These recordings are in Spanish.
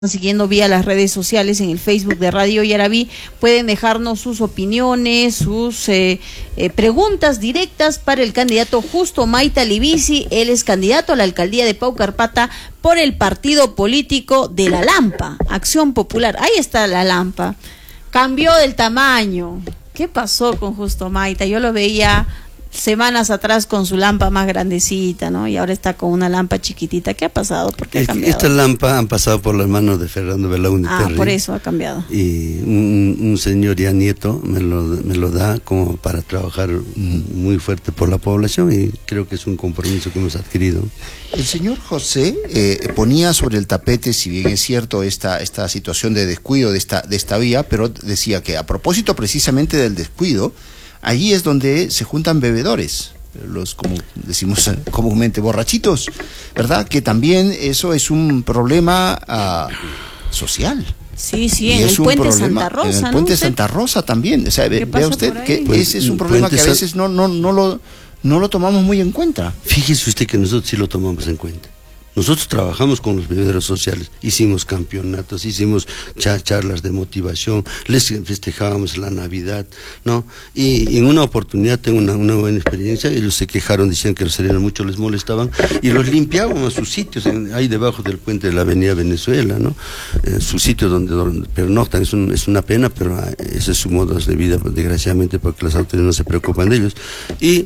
siguiendo vía las redes sociales en el Facebook de Radio Yaraví, pueden dejarnos sus opiniones, sus preguntas directas para el candidato Justo Maita Libisi. Él es candidato a la alcaldía de Paucarpata por el partido político de la Lampa, Acción Popular. Ahí está la Lampa. Cambió del tamaño. ¿Qué pasó con Justo Maita? Yo lo veía semanas atrás con su lampa más grandecita, ¿no? Y ahora está con una lampa chiquitita. ¿Qué ha pasado? ¿Por qué ha cambiado? Esta lampa han pasado por las manos de Fernando Belaúnde Terry. Por eso ha cambiado. Y un señor ya nieto me lo da como para trabajar muy fuerte por la población, y creo que es un compromiso que hemos adquirido. El señor José ponía sobre el tapete, si bien es cierto, esta situación de descuido de esta vía, pero decía que a propósito precisamente del descuido, allí es donde se juntan bebedores, los, como decimos comúnmente, borrachitos, ¿verdad? Que también eso es un problema social. Sí, en el puente Santa Rosa, en el puente Santa Rosa también. O sea, vea usted que ese es un problema que a veces no lo tomamos muy en cuenta. Fíjese usted que nosotros sí lo tomamos en cuenta. Nosotros trabajamos con los bebederos sociales, hicimos campeonatos, hicimos charlas de motivación, les festejábamos la Navidad, ¿no? Y en una oportunidad tengo una buena experiencia. Ellos se quejaron, decían que los serenos mucho les molestaban, y los limpiábamos a sus sitios, ahí debajo del puente de la Avenida Venezuela, ¿no? Sus sitios donde pernoctan. Es una pena, pero ese es su modo de vida, desgraciadamente, porque las autoridades no se preocupan de ellos. Y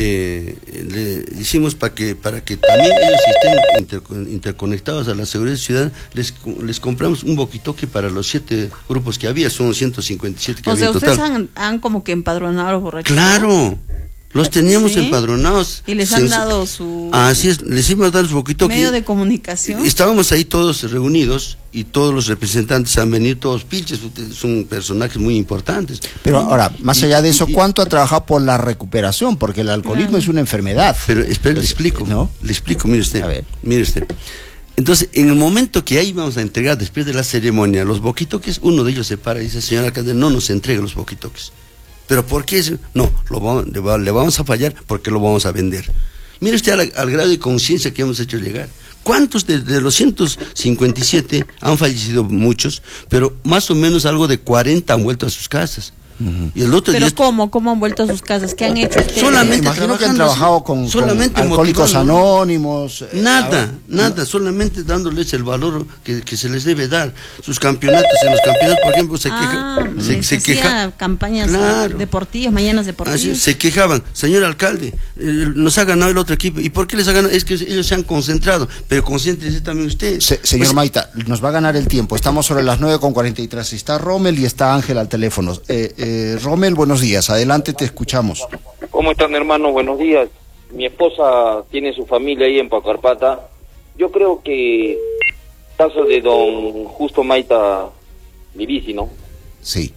le hicimos para que también ellos estén interconectados a la seguridad ciudadana. Les compramos un boquitoque para los 7 grupos que había, son 157 que había en total. Ustedes han como que empadronado a los borrachos. Claro, los teníamos empadronados. Y les han dado su... Así es, les hemos dado su boquitoque. Medio de comunicación. Estábamos ahí todos reunidos, y todos los representantes han venido, todos pilches, son personajes muy importantes. Pero ahora, más allá de eso, ¿cuánto ha trabajado por la recuperación? Porque el alcoholismo es una enfermedad. Pero espera, le explico, ¿no? Le explico, mire usted. A ver. Mire usted. Entonces, en el momento que ahí vamos a entregar, después de la ceremonia, los boquitoques, uno de ellos se para y dice: señor alcalde, no nos entregue los boquitoques. ¿Pero por qué? No, le vamos a fallar porque lo vamos a vender. Mire usted al grado de conciencia que hemos hecho llegar. ¿Cuántos de los 157 han fallecido? Muchos, pero más o menos algo de 40 han vuelto a sus casas. Y el otro ¿Pero cómo han vuelto a sus casas? ¿Qué han hecho ustedes? Solamente imagino que han trabajado con Alcohólicos Anónimos. Nada, solamente dándoles el valor que se les debe dar. Sus campeonatos, en los campeonatos, por ejemplo, se quejaban. Campañas deportivas, mañanas deportivas. Así, se quejaban: señor alcalde, nos ha ganado el otro equipo. ¿Y por qué les ha ganado? Es que ellos se han concentrado, pero concéntrese también usted. Señor Maita, nos va a ganar el tiempo. Estamos sobre las 9:43. Está Rommel y está Ángel al teléfono. Rommel, buenos días, adelante, te escuchamos. ¿Cómo están, hermanos? Buenos días. Mi esposa tiene su familia ahí en Paucarpata. Yo creo que el caso de don Justo Maita Libisi, ¿no? Sí.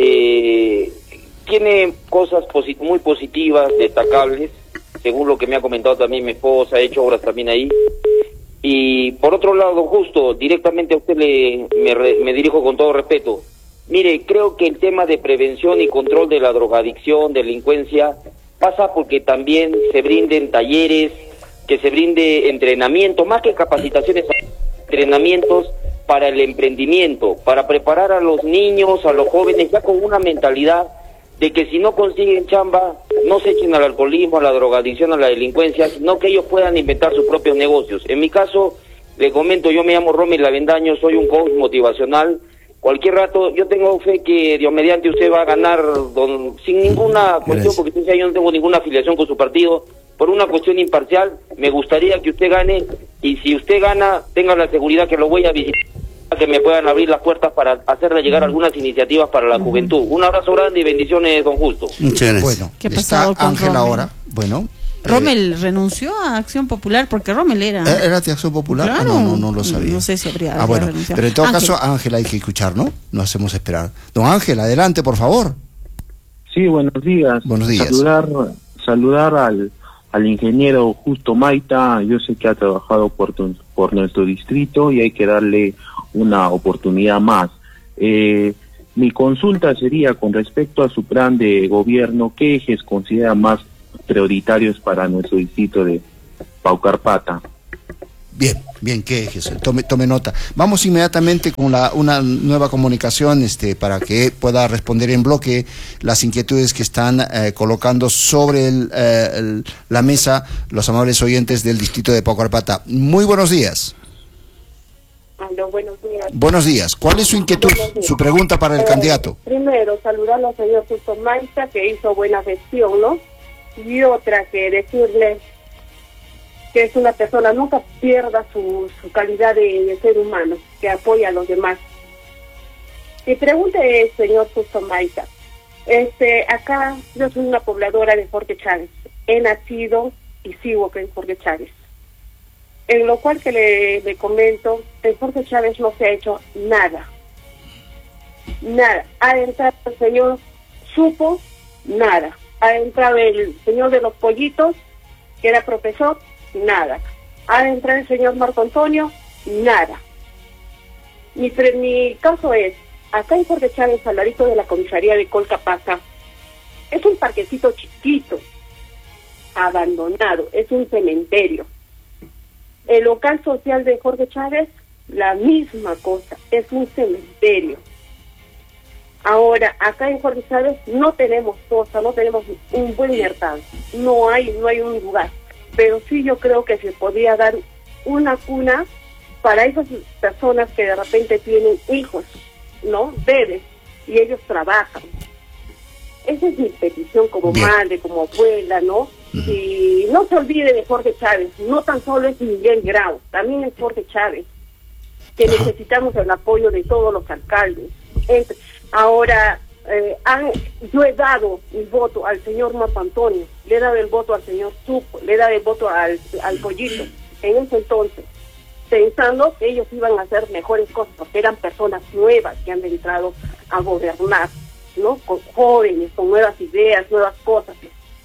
Tiene cosas muy positivas, destacables, según lo que me ha comentado también mi esposa, ha hecho obras también ahí. Y por otro lado, Justo, directamente a usted me dirijo con todo respeto. Mire, creo que el tema de prevención y control de la drogadicción, delincuencia, pasa porque también se brinden talleres, que se brinde entrenamiento, más que capacitaciones, entrenamientos para el emprendimiento, para preparar a los niños, a los jóvenes, ya con una mentalidad de que si no consiguen chamba, no se echen al alcoholismo, a la drogadicción, a la delincuencia, sino que ellos puedan inventar sus propios negocios. En mi caso, le comento, yo me llamo Rommel Avendaño, soy un coach motivacional. Cualquier rato, yo tengo fe que Dios mediante usted va a ganar sin ninguna cuestión, porque usted sabe, yo no tengo ninguna afiliación con su partido, por una cuestión imparcial. Me gustaría que usted gane, y si usted gana, tenga la seguridad que lo voy a visitar, que me puedan abrir las puertas para hacerle llegar algunas iniciativas para la juventud. Un abrazo grande y bendiciones, don Justo. Muchas gracias. Bueno, ¿qué ha pasado con Ángel Rommel? ahora? Bueno. Rommel renunció a Acción Popular porque Rommel era ¿Era de Acción Popular? Claro. No lo sabía. No sé si habría bueno, renunciado. pero en todo Ángel. caso, Ángel hay que escuchar, ¿no? No hacemos esperar. Don Ángel, adelante, por favor. Sí, buenos días. Buenos días. Saludar al ingeniero Justo Maita. Yo sé que ha trabajado por nuestro distrito y hay que darle una oportunidad más. Mi consulta sería con respecto a su plan de gobierno. ¿Qué ejes considera más prioritarios para nuestro distrito de Paucarpata? Bien, bien, tome nota. Vamos inmediatamente con una nueva comunicación para que pueda responder en bloque las inquietudes que están colocando sobre la mesa los amables oyentes del distrito de Pacoalpata. Muy buenos días. Aló, buenos días. Buenos días. ¿Cuál es su inquietud, su pregunta para el candidato? Primero, saludarlo al señor Justo Maita, que hizo buena gestión, ¿no? Y otra, que decirle que es una persona, nunca pierda su calidad de ser humano, que apoya a los demás. Mi pregunta es, señor Justo Maita, acá yo soy una pobladora de Jorge Chávez. He nacido y sigo en Jorge Chávez. En lo cual que le comento, en Jorge Chávez no se ha hecho nada. Nada. Ha entrado el señor Supo, nada. Ha entrado el señor de los pollitos, que era profesor, nada. Ha entrado el señor Marco Antonio, nada. Mi caso es, acá en Jorge Chávez, al ladito de la comisaría de Colcapasa, es un parquecito chiquito, abandonado, es un cementerio. El local social de Jorge Chávez, la misma cosa, es un cementerio. Ahora, acá en Jorge Chávez no tenemos cosa, no tenemos un buen mercado, no hay un lugar. Pero sí yo creo que se podría dar una cuna para esas personas que de repente tienen hijos, ¿no? Bebés, y ellos trabajan. Esa es mi petición como madre, como abuela, ¿no? Y no se olvide de Jorge Chávez, no tan solo es Miguel Grau, también es Jorge Chávez, que necesitamos el apoyo de todos los alcaldes. Ahora, yo he dado mi voto al señor Marco Antonio, le he dado el voto al señor Supo, le he dado el voto al Pollito, en ese entonces, pensando que ellos iban a hacer mejores cosas, porque eran personas nuevas que han entrado a gobernar, ¿no? Con jóvenes, con nuevas ideas, nuevas cosas.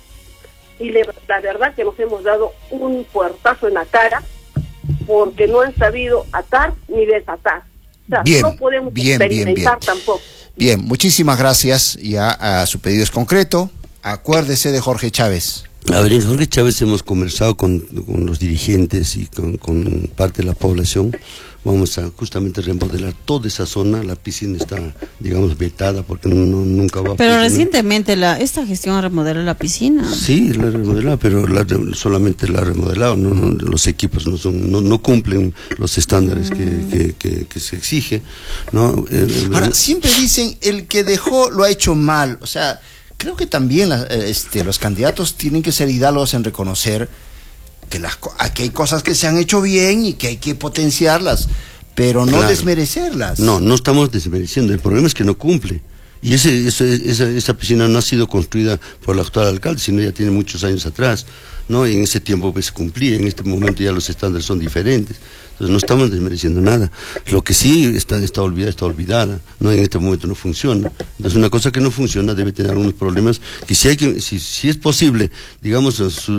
Y la verdad que nos hemos dado un puertazo en la cara, porque no han sabido atar ni desatar. O sea, bien, no podemos experimentar tampoco. Bien, muchísimas gracias. Ya su pedido es concreto. Acuérdese de Jorge Chávez. A ver, en Jorge Chávez hemos conversado con los dirigentes y con parte de la población. Vamos a justamente remodelar toda esa zona. La piscina está, digamos, vetada porque nunca va a Pero recientemente esta gestión remodeló la piscina. Sí, la remodelado, pero solamente la ha remodelado. Los equipos no cumplen los estándares que se exige, ¿no? Ahora, siempre dicen, el que dejó lo ha hecho mal. O sea, creo que también los candidatos tienen que ser hidalgos en reconocer que hay cosas que se han hecho bien y que hay que potenciarlas, pero no desmerecerlas. No estamos desmereciendo. El problema es que no cumple. Y esa piscina no ha sido construida por el actual alcalde, sino ya tiene muchos años atrás, ¿no? Y en ese tiempo pues cumplía, en este momento ya los estándares son diferentes. Entonces no estamos desmereciendo nada. Lo que sí está olvidada, ¿no? En este momento no funciona. Entonces una cosa que no funciona debe tener algunos problemas que si es posible, digamos,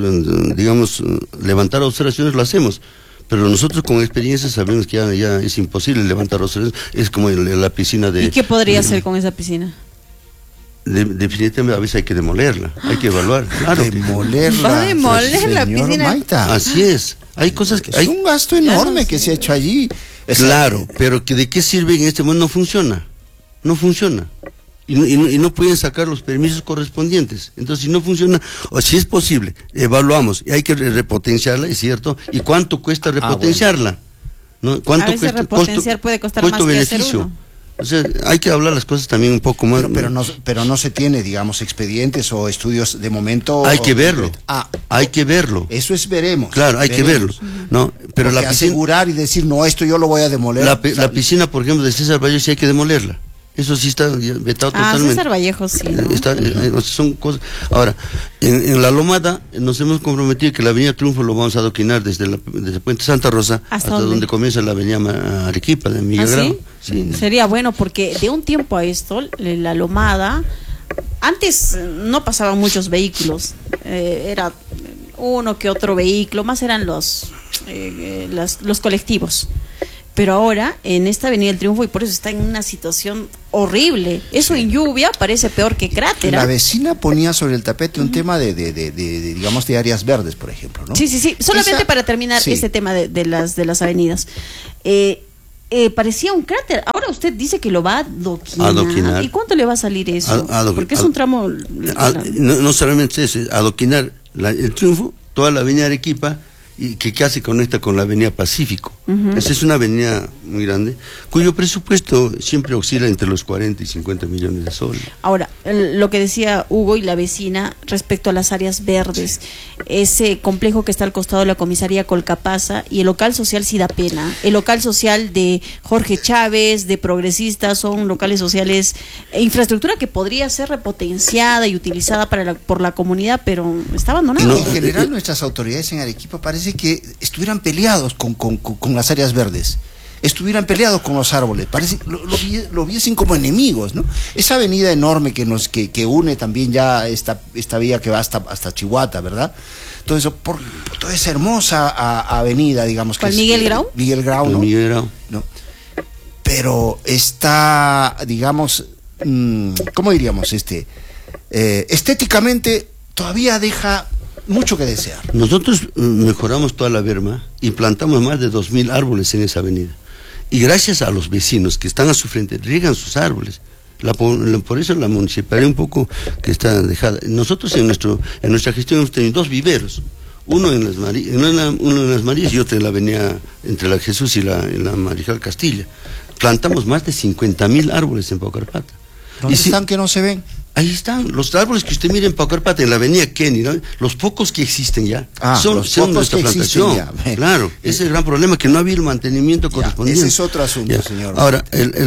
levantar observaciones, lo hacemos. Pero nosotros con experiencia sabemos que ya es imposible levantar observaciones. Es como la piscina de... ¿Y qué podría hacer con esa piscina? Definitivamente a veces hay que demolerla, hay que evaluar. Claro. Demolerla. Va a demoler la piscina. Maita. Así es. Hay cosas que... Es un gasto enorme que se ha hecho allí. Claro, pero ¿de qué sirve en este momento? No funciona. No funciona. Y no pueden sacar los permisos correspondientes. Entonces, si no funciona, o si es posible, evaluamos. Y hay que repotenciarla, es cierto. ¿Y cuánto cuesta repotenciarla? Bueno. ¿No? ¿Cuánto a veces cuesta? Repotenciar puede costar más que hacer uno. O sea, hay que hablar las cosas también un poco más. Pero no se tiene, digamos, expedientes o estudios de momento. Hay que verlo. Hay que verlo. Eso es veremos. Claro, hay que verlo. ¿No? Pero la piscina, asegurar y decir, no, esto yo lo voy a demoler. La piscina, por ejemplo, de César Vallejo, sí hay que demolerla. Eso sí está vetado totalmente. César Vallejo sí, ¿no? Son cosas. Ahora, en la Lomada nos hemos comprometido que la avenida Triunfo lo vamos a adoquinar desde Puente Santa Rosa hasta donde comienza la avenida Arequipa de Miguel Grau. Sí. Sería bueno porque de un tiempo a esto, la Lomada, antes no pasaban muchos vehículos, era uno que otro vehículo, más eran los colectivos. pero ahora en esta Avenida del Triunfo, y por eso está en una situación horrible. Eso en lluvia parece peor que cráter. La vecina ponía sobre el tapete un tema digamos, de áreas verdes, por ejemplo, ¿no? Sí. Solamente para terminar este tema de las avenidas. Parecía un cráter. Ahora usted dice que lo va a adoquinar. ¿Y cuánto le va a salir eso? Porque es un tramo... No solamente eso, adoquinar el Triunfo, toda la avenida Arequipa, y que casi conecta con la avenida Pacífico. Esa es una avenida muy grande, cuyo presupuesto siempre oscila entre los 40 y 50 millones de soles. Ahora, lo que decía Hugo y la vecina respecto a las áreas verdes, ese complejo que está al costado de la comisaría Colcapasa, y el local social sí da pena. El local social de Jorge Chávez, de Progresistas, son locales sociales, infraestructura que podría ser repotenciada y utilizada por la comunidad, pero está abandonada. En general, nuestras autoridades en Arequipa parece que estuvieran peleados con las áreas verdes, estuvieran peleados con los árboles, parece lo viesen como enemigos, ¿no? Esa avenida enorme que une también ya esta vía que va hasta Chihuahua, ¿verdad? Todo eso, por toda esa hermosa avenida, digamos, que es Miguel Grau. Miguel Grau, ¿no? Miguel Grau. No. Pero está, digamos, ¿cómo diríamos? Estéticamente todavía deja mucho que desear. Nosotros mejoramos toda la berma y plantamos más de 2.000 árboles en esa avenida. Y gracias a los vecinos que están a su frente, riegan sus árboles. Por eso la municipalidad un poco que está dejada. Nosotros en nuestra gestión hemos tenido 2 viveros. Uno en las Marías y otro en la avenida entre la Jesús y la Mariscal Castilla. Plantamos más de 50.000 árboles en Paucarpata. ¿Dónde están que no se ven? Ahí están, los árboles que usted mira en Paucarpata, en la avenida Kenny, ¿no? Los pocos que existen ya, son nuestra plantación. Claro, ese es el gran problema, que no ha habido mantenimiento correspondiente. Ese es otro asunto, señor. Ahora,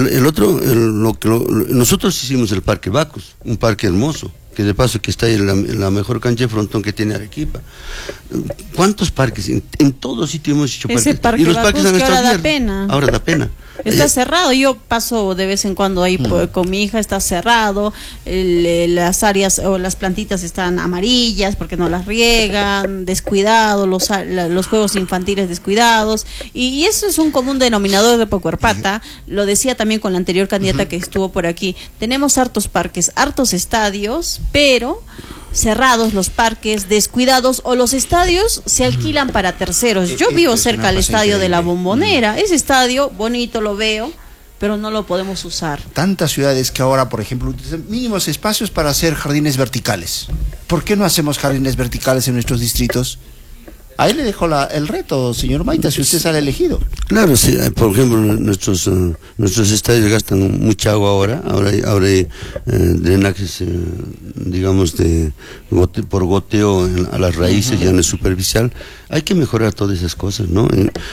nosotros hicimos el Parque Bacos, un parque hermoso, que de paso que está en la mejor cancha de frontón que tiene Arequipa. ¿Cuántos parques? En todo sitio hemos hecho parques. Parque y los parques han estado abiertos. Ahora da pena. Está cerrado, yo paso de vez en cuando ahí con mi hija, está cerrado, las áreas o las plantitas están amarillas porque no las riegan, descuidado, los juegos infantiles descuidados, y eso es un común denominador de Paucarpata. Lo decía también con la anterior candidata que estuvo por aquí, tenemos hartos parques, hartos estadios, pero cerrados los parques, descuidados, o los estadios se alquilan para terceros. Yo vivo cerca del estadio de la Bombonera, ese estadio bonito, lo veo, pero no lo podemos usar. Tantas ciudades que ahora, por ejemplo, utilizan mínimos espacios para hacer jardines verticales. ¿Por qué no hacemos jardines verticales en nuestros distritos? Ahí le dejo el reto, señor Maita, si usted sale elegido. Claro, sí, por ejemplo, nuestros estadios gastan mucha agua ahora hay drenajes, digamos, por goteo a las raíces, ya no es superficial. Hay que mejorar todas esas cosas, ¿no?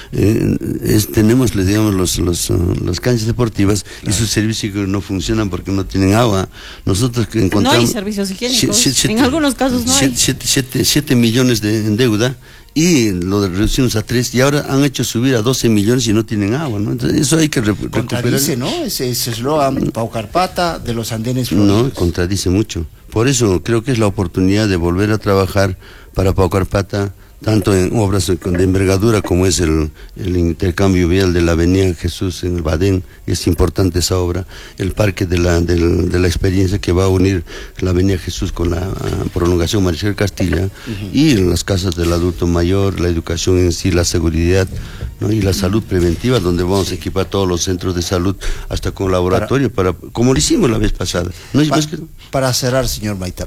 Tenemos, digamos, las canchas deportivas y sus servicios que no funcionan porque no tienen agua. Nosotros que encontramos... No hay servicios higiénicos, en algunos casos no hay. 7 millones en deuda, y lo reducimos a 3, y ahora han hecho subir a 12 millones y no tienen agua, ¿no? Entonces eso hay que recuperar. Contradice, ¿no? Ese eslogan Paucarpata de los andenes floridos. No, contradice mucho. Por eso creo que es la oportunidad de volver a trabajar para Paucarpata, tanto en obras de envergadura como es el intercambio vial de la avenida Jesús en el Badén. Es importante esa obra, el parque de la experiencia que va a unir la avenida Jesús con la prolongación Mariscal Castilla, y las casas del adulto mayor, la educación en sí, la seguridad, ¿no? Y la salud preventiva, donde vamos a equipar todos los centros de salud hasta con laboratorio, como lo hicimos la vez pasada. Para cerrar, señor Maita,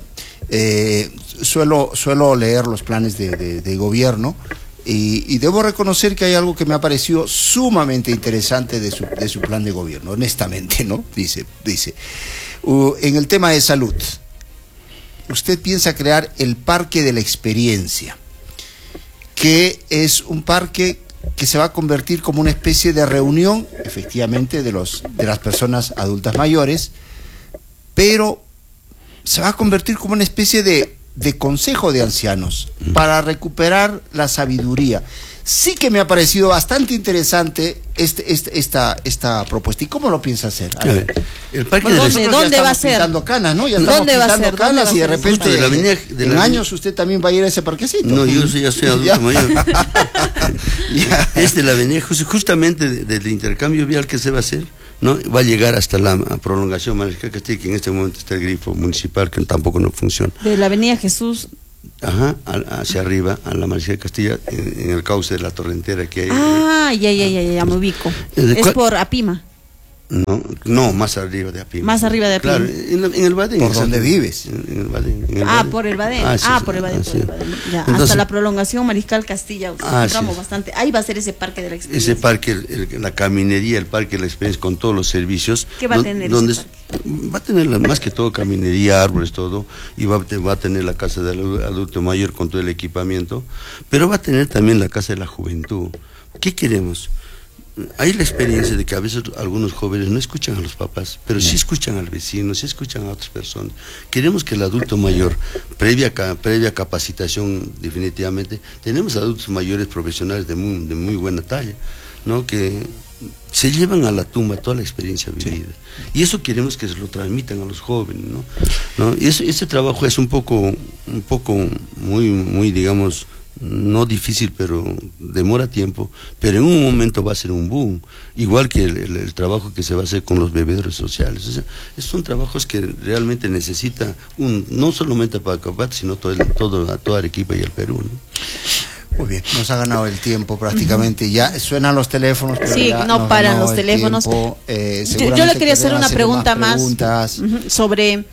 suelo leer los planes de gobierno, y debo reconocer que hay algo que me ha parecido sumamente interesante de su plan de gobierno, honestamente, ¿no? Dice, en el tema de salud, usted piensa crear el Parque de la Experiencia, que es un parque que se va a convertir como una especie de reunión, efectivamente, de las personas adultas mayores, pero se va a convertir como una especie de consejo de ancianos para recuperar la sabiduría. Sí que me ha parecido bastante interesante esta propuesta. ¿Y cómo lo piensa hacer? A ver, el parque Bueno, de ¿Dónde va a ser? Pintando canas, ¿no? Ya estamos ¿Dónde va a pintando ser? canas y de ¿Dónde va a ser? repente Justo de la avenida- en años usted también va a ir a ese parquecito. No, yo ya soy adulto mayor. Ya. Es de la avenida, justamente del intercambio vial que se va a hacer, ¿no? Va a llegar hasta la prolongación Mariscal Castilla, que en este momento está el grifo municipal, que tampoco no funciona. De la avenida Jesús. Ajá, hacia arriba, a la Mariscal Castilla, en el cauce de la torrentera que hay. Ya me ubico. ¿De Es cuál? por Apima. No, más arriba de Apima. Más arriba de Apima. Claro, en el Badén. ¿Por dónde vives? En el Badén. Por el Badén. Sí, por el Badén, sí. por el Badén. Ya, Entonces, hasta la prolongación Mariscal Castilla. Encontramos sí. bastante. Ahí va a ser ese parque de la experiencia. Ese parque, la caminería, el parque de la experiencia con todos los servicios. ¿Qué va a tener donde ese parque? Va a tener más que todo caminería, árboles, todo, y va a tener la casa del adulto mayor con todo el equipamiento, pero va a tener también la casa de la juventud. ¿Qué queremos? Hay la experiencia de que a veces algunos jóvenes no escuchan a los papás, pero sí escuchan al vecino, sí escuchan a otras personas. Queremos que el adulto mayor, previa capacitación definitivamente, tenemos adultos mayores profesionales de muy buena talla, ¿no? Que se llevan a la tumba toda la experiencia vivida. Y eso queremos que se lo transmitan a los jóvenes, ¿no? Y ese trabajo es un poco muy, digamos, no difícil, pero demora tiempo, pero en un momento va a ser un boom, igual que el trabajo que se va a hacer con los bebederos sociales. O sea, son trabajos que realmente necesita no solamente para Pacapat, sino toda Arequipa y el Perú, ¿no? Muy bien, nos ha ganado el tiempo prácticamente. Ya suenan los teléfonos, pero Sí, ya no nos paran ganó los el teléfonos. tiempo. Yo le Seguramente quería hacer querrán una pregunta más preguntas. sobre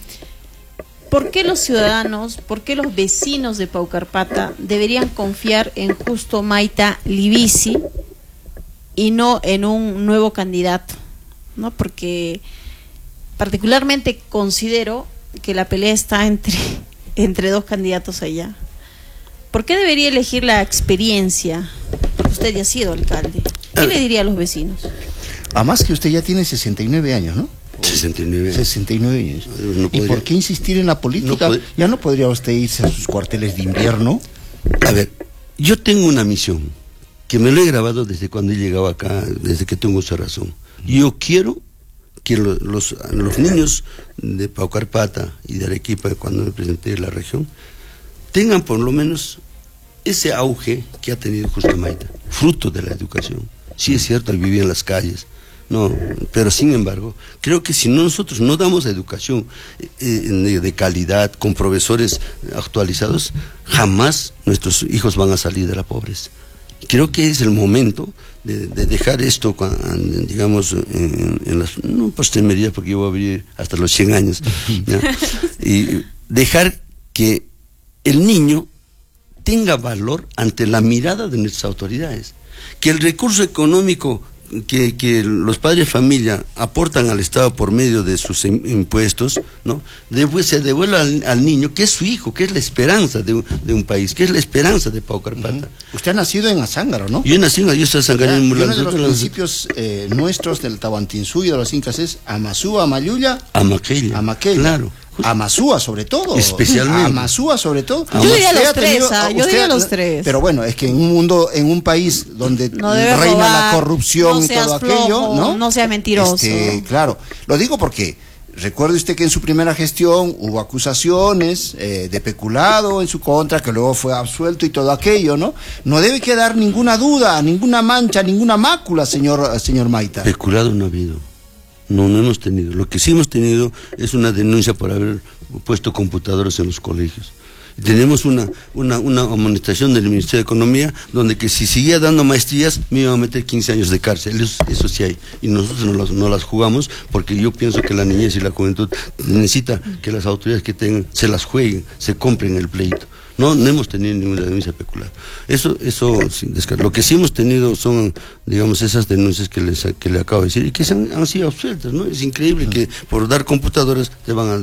por qué los ciudadanos, por qué los vecinos de Paucarpata deberían confiar en Justo Maita Livisi y no en un nuevo candidato, ¿no? Porque particularmente considero que la pelea está entre dos candidatos allá. ¿Por qué debería elegir la experiencia? Porque usted ya ha sido alcalde. ¿Qué le diría a los vecinos? Además que usted ya tiene 69 años, ¿no? 69. 69 años. No ¿Y podría. por qué insistir en la política? ¿Ya no podría usted irse a sus cuarteles de invierno? A ver, yo tengo una misión, que me lo he grabado desde cuando he llegado acá, desde que tengo esa razón. Yo quiero que los niños de Paucarpata y de Arequipa, cuando me presenté en la región, tengan por lo menos ese auge que ha tenido Justo Maita, fruto de la educación. Sí es cierto, él vivía en las calles, no, pero sin embargo, creo que si nosotros no damos educación de calidad, con profesores actualizados, jamás nuestros hijos van a salir de la pobreza. Creo que es el momento de dejar esto, digamos, en las, no postermería, porque yo voy a vivir hasta los 100 años, ¿ya? Y dejar que el niño tenga valor ante la mirada de nuestras autoridades, que el recurso económico que los padres de familia aportan al Estado por medio de sus impuestos, ¿no? Después se devuelve al niño, que es su hijo, que es la esperanza de un país, que es la esperanza de Paucarpata. Usted ha nacido en Azángaro, ¿no? Yo nací en Azángaro. Y uno de los principios nuestros del Tahuantinsuyo de los incas es Amasúa, Amayuya, Amaqueya. Claro. Amasúa sobre todo. Especialmente. Amasúa sobre todo. Yo diría los tres, yo diría los tres. Pero bueno, es que en un mundo, en un país donde reina la corrupción no y todo flojo, aquello, ¿no? No sea mentiroso. Claro, lo digo porque recuerde usted que en su primera gestión hubo acusaciones de peculado en su contra, que luego fue absuelto y todo aquello, ¿no? No debe quedar ninguna duda, ninguna mancha, ninguna mácula, señor Maita. Peculado no ha habido. No hemos tenido. Lo que sí hemos tenido es una denuncia por haber puesto computadoras en los colegios. Tenemos una amonestación del Ministerio de Economía donde que si seguía dando maestrías me iban a meter 15 años de cárcel. Eso sí hay. Y nosotros no las jugamos porque yo pienso que la niñez y la juventud necesita que las autoridades que tengan se las jueguen, se compren el pleito. No hemos tenido ninguna denuncia peculiar. Eso sin descartar. Lo que sí hemos tenido son, digamos, esas denuncias que le acabo de decir y que han sido absueltas, ¿no? Es increíble que por dar computadoras te van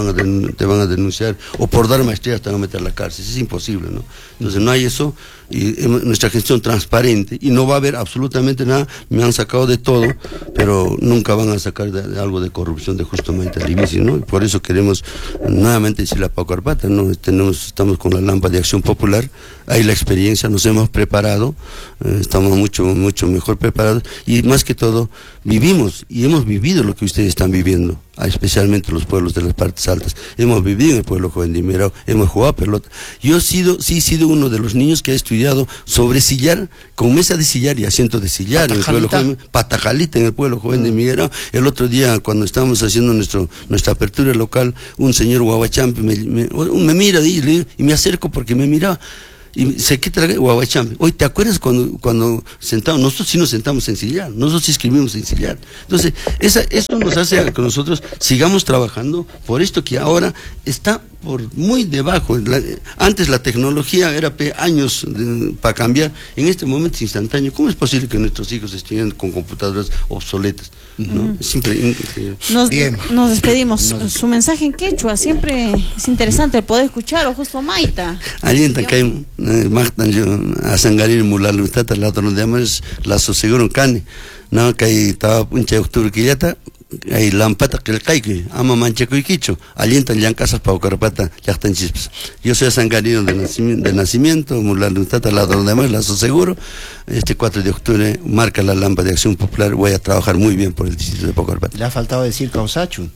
a denunciar, o por dar maestrías te van a meter a la cárcel. Es imposible, ¿no? Entonces no hay eso, y nuestra gestión transparente, y no va a haber absolutamente nada. Me han sacado de todo, pero nunca van a sacar de algo de corrupción de Justo Maita Livisi, ¿no? Y por eso queremos nuevamente decirle a Paucarpata, ¿no? Estamos con la lámpara de Acción Popular, hay la experiencia, nos hemos preparado, estamos mucho mejor preparados, y más que todo, vivimos y hemos vivido lo que ustedes están viviendo, especialmente los pueblos de las partes altas. Hemos vivido en el pueblo joven de Imirao, hemos jugado pelota. Yo he sido uno de los niños que ha estudiado sobre sillar, con mesa de sillar y asiento de sillar en el pueblo joven, patajalita en el pueblo joven de Imirao. El otro día, cuando estábamos haciendo nuestra apertura local, un señor guaguachampi me mira y me acerco porque me miraba. Y se quita Guaguachampi. Hoy, ¿te acuerdas cuando sentamos? Nosotros sí nos sentamos en sillar, nosotros sí escribimos en sillar. Entonces, eso nos hace que nosotros sigamos trabajando por esto que ahora está por muy debajo. Antes la tecnología era años para cambiar, en este momento es instantáneo. ¿Cómo es posible que nuestros hijos estén con computadoras obsoletas? ¿No? Es increíble. Nos despedimos. Su mensaje en quechua siempre es interesante el poder escuchar, justo Maita. Alienta que hay a Sangarir Mulalu Tata, la otra de amas, la soseguro cane, no que hay estaba puncha octubre que ya está. Hay lampata que el caique, ama mancheco y quicho, alientan ya en casas para Ocarpata, ya están chispas. Yo soy sangarino de nacimiento, Mulalutata, la donde más, la seguro. Este 4 de octubre marca la lámpara de Acción Popular, voy a trabajar muy bien por el distrito de Ocarpata. Le ha faltado decir Causachu.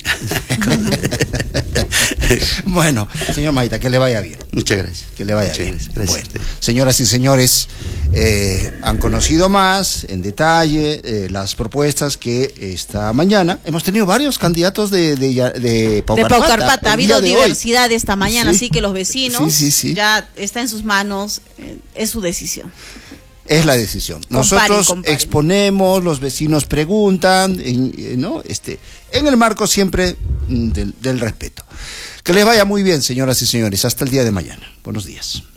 Bueno, señor Maita, que le vaya bien. Muchas gracias. Que le vaya bien. Gracias. Bueno, señoras y señores, han conocido más en detalle las propuestas que esta mañana hemos tenido varios candidatos de Paucarpata. Ha habido diversidad esta mañana, sí. Así que los vecinos Sí. ya está en sus manos, es su decisión. Es la decisión. Nosotros exponemos, los vecinos preguntan, ¿no? En el marco siempre del respeto. Que les vaya muy bien, señoras y señores. Hasta el día de mañana. Buenos días.